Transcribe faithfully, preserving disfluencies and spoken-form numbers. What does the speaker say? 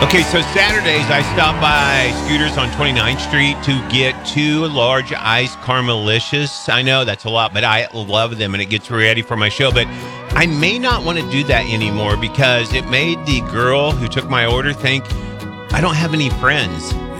Okay, so Saturdays I stop by Scooters on twenty-ninth Street to get two large iced caramelicious. I know that's a lot, but I love them and it gets ready for my show. But I may not want to do that anymore because it made the girl who took my order think I don't have any friends.